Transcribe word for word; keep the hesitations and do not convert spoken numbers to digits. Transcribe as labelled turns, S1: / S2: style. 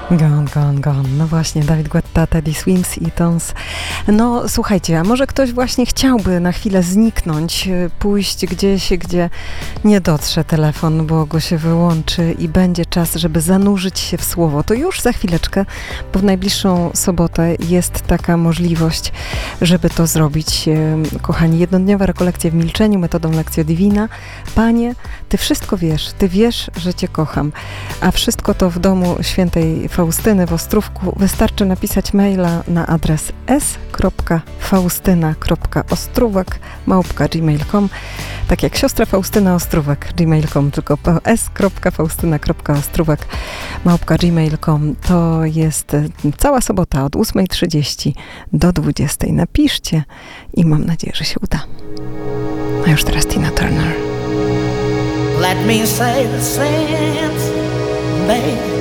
S1: Gone, gone, gone. No właśnie, David Guetta, Teddy Swims i Tons. No słuchajcie, a może ktoś właśnie chciałby na chwilę zniknąć, pójść gdzieś, gdzie nie dotrze telefon, bo go się wyłączy i będzie czas, żeby zanurzyć się w słowo. To już za chwileczkę, bo w najbliższą sobotę jest taka możliwość, żeby to zrobić. Kochani, jednodniowa rekolekcja w milczeniu, metodą Lectio Divina. Panie, Ty wszystko wiesz, Ty wiesz, że Cię kocham, a wszystko to w domu świętej Faustyny w Ostrówku. Wystarczy napisać maila na adres s kropka faustyna kropka ostrówek małpka gmail kropka com, tak jak siostra Faustyna Ostrówek gmail kropka com, tylko s kropka faustyna kropka ostrówek małpka gmail kropka com. To jest cała sobota od ósmej trzydzieści do dwudziestej. Napiszcie i mam nadzieję, że się uda. A już teraz Tina Turner.
S2: Let me say the same, baby.